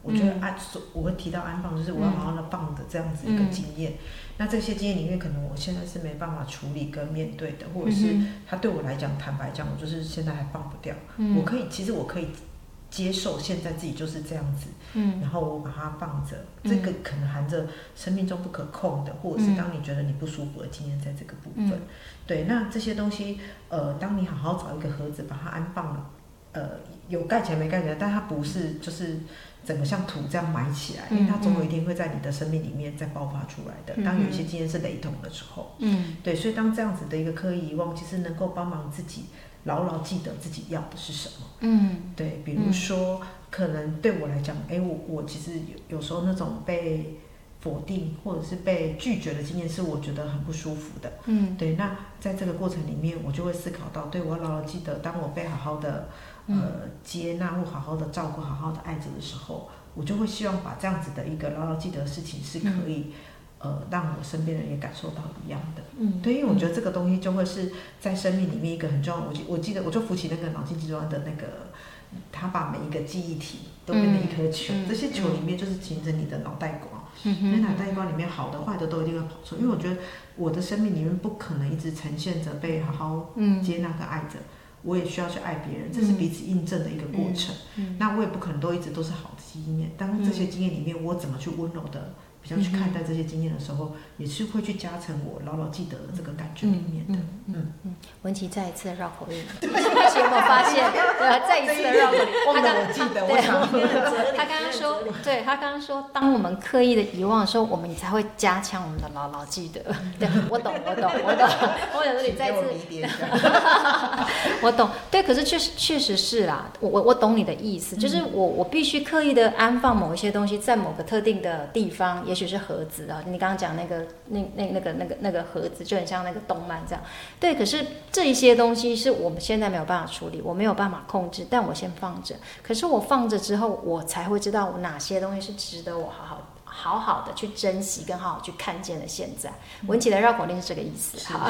我觉得我会提到安放，就是我要好好的放的这样子一个经验。那这些经验里面，可能我现在是没办法处理跟面对的，或者是它对我来讲，坦白讲，我就是现在还放不掉。其实我可以接受现在自己就是这样子，然后我把它放着，这个可能含着生命中不可控的，或者是当你觉得你不舒服的经验在这个部分。对，那这些东西，当你好好找一个盒子把它安放了，有盖起来没盖起来，但它不是就是整个像土这样埋起来，因为它总有一天会在你的生命里面再爆发出来的。当有一些经验是雷同的时候，对，所以当这样子的一个刻意遗忘，其实能够帮忙自己牢牢记得自己要的是什么。对，比如说，可能对我来讲，我其实有时候那种被否定或者是被拒绝的经验是我觉得很不舒服的。对，那在这个过程里面，我就会思考到，对，我要牢牢记得，当我被好好的接纳或好好的照顾、好好的爱着的时候，我就会希望把这样子的一个牢牢记得的事情是可以让我身边人也感受到一样的。对，因为我觉得这个东西就会是在生命里面一个很重要。我记得我就扶起那个脑筋急转弯的那个，他把每一个记忆体都变成一颗球，这些球里面就是形成你的脑袋瓜。那脑袋瓜里面好的坏的都一定会跑出来，因为我觉得我的生命里面不可能一直呈现着被好好接纳跟爱着，我也需要去爱别人，这是彼此印证的一个过程。那我也不可能都一直都是好的经验，当这些经验里面我怎么去温柔的比较去看待这些经验的时候，也是会去加成我牢牢记得的这个感觉里面的。 文琪再一次的绕口令，有没有发现？再一次的绕口令， 我记得，我想他刚刚说，对他刚刚说，当我们刻意的遗忘的时候，我们才会加强我们的牢牢记得。对，我懂。我想说你再次，我懂。对，可是确实是啦，我懂你的意思，就是我必须刻意的安放某一些东西在某个特定的地方，也许是盒子啊，你刚刚讲那个盒子就很像那个动漫这样。对，可是这一些东西是我们现在没有办法处理，我没有办法控制，但我先放着。可是我放着之后，我才会知道我哪些东西是值得我好好的去珍惜跟好好去看见的。现在文琪的绕口令是这个意思。好，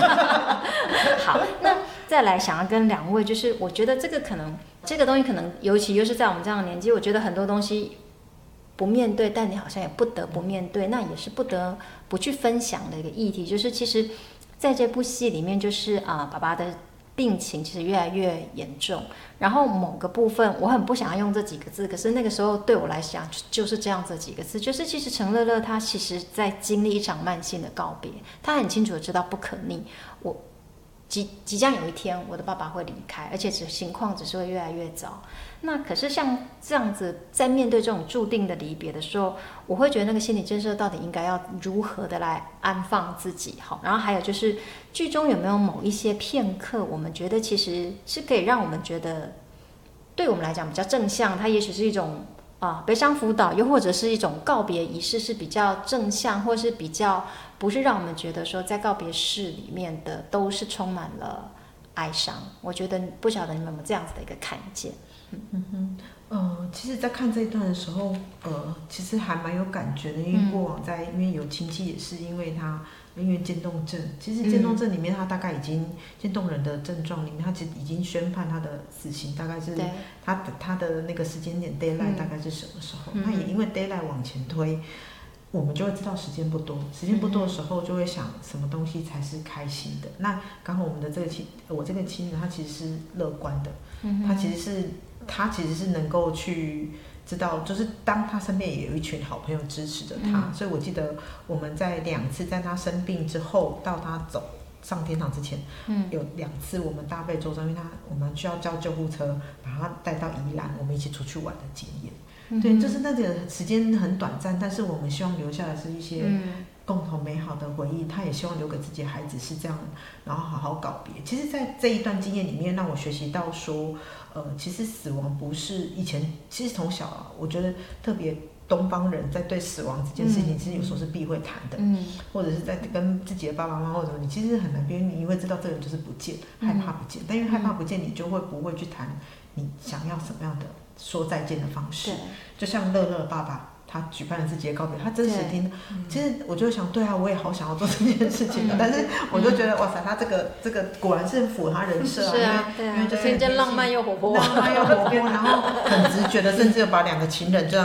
那再来想要跟两位，就是我觉得这个东西可能尤其又是在我们这样的年纪，我觉得很多东西不面对，但你好像也不得不面对，那也是不得不去分享的一个议题。就是其实在这部戏里面，就是爸爸的病情其实越来越严重，然后某个部分我很不想要用这几个字，可是那个时候对我来讲就是这样这几个字，就是其实陈乐乐他其实在经历一场慢性的告别，他很清楚的知道不可逆，我即将有一天我的爸爸会离开，而且情况只是会越来越糟。那可是像这样子在面对这种注定的离别的时候，我会觉得那个心理建设到底应该要如何的来安放自己。好，然后还有就是剧中有没有某一些片刻我们觉得其实是可以让我们觉得对我们来讲比较正向，它也许是一种悲伤辅导，又或者是一种告别仪式是比较正向，或是比较不是让我们觉得说在告别式里面的都是充满了哀伤。我觉得不晓得你们有没有这样子的一个看见。 其实在看这一段的时候，其实还蛮有感觉的，因为过往因为有亲戚也是因为渐冻症，其实渐冻症里面他大概已经渐冻人的症状里面，他其实已经宣判他的死刑，大概是他的那个时间点 deadline 大概是什么时候？那也因为 deadline 往前推，我们就会知道时间不多的时候，就会想什么东西才是开心的。那刚好我这个亲人他其实是乐观的，他其实是能够去知道，就是当他身边也有一群好朋友支持着他，所以我记得我们在2次在他生病之后到他走上天堂之前，有2次我们搭配舟上，因为我们需要叫救护车把他带到宜兰，我们一起出去玩的经验。对，就是那个时间很短暂，但是我们希望留下来是一些共同美好的回忆，他也希望留给自己的孩子是这样，然后好好告别。其实在这一段经验里面让我学习到说，其实死亡不是以前，其实从小我觉得特别东方人在对死亡这件事情其实有时候是避讳谈的，或者是在跟自己的爸爸妈妈或者你其实很难，因为你会知道这个人就是不见，害怕不见，但因为害怕不见，你就会不会去谈你想要什么样的说再见的方式。就像乐乐爸爸他举办了自己的告别，他真实听，其实我就想，对啊，我也好想要做这件事情的，但是我就觉得哇塞，他这个果然是符合他人设啊，因为就是天真浪漫又活泼， 然后很直觉的，甚至把2个情人这样